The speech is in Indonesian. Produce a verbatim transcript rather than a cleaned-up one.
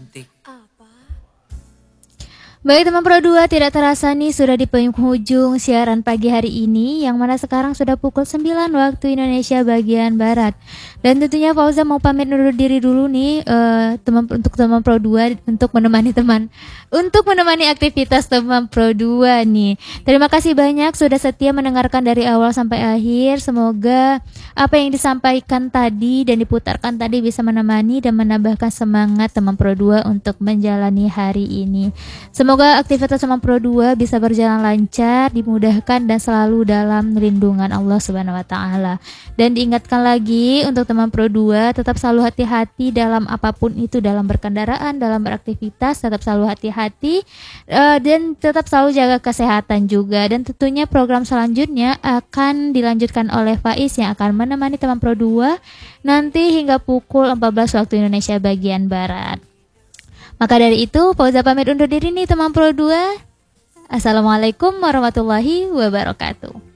cantik. Baik teman Pro dua, tidak terasa nih sudah di penghujung siaran pagi hari ini, yang mana sekarang sudah pukul sembilan waktu Indonesia bagian Barat. Dan tentunya Fauza mau pamit undur diri dulu nih uh, teman untuk teman Pro dua, untuk menemani teman untuk menemani aktivitas teman Pro dua nih. Terima kasih banyak sudah setia mendengarkan dari awal sampai akhir. Semoga apa yang disampaikan tadi dan diputarkan tadi bisa menemani dan menambahkan semangat teman Pro dua untuk menjalani hari ini. Semoga aktivitas teman Pro dua bisa berjalan lancar, dimudahkan dan selalu dalam lindungan Allah Subhanahu wa taala. Dan diingatkan lagi untuk teman Pro dua, tetap selalu hati-hati dalam apapun itu, dalam berkendaraan, dalam beraktivitas, tetap selalu hati-hati uh, dan tetap selalu jaga kesehatan juga. Dan tentunya program selanjutnya akan dilanjutkan oleh Faiz yang akan menemani teman Pro dua nanti hingga pukul empat belas waktu Indonesia bagian Barat. Maka dari itu, Fauza pamit undur diri nih teman Pro dua. Assalamualaikum warahmatullahi wabarakatuh.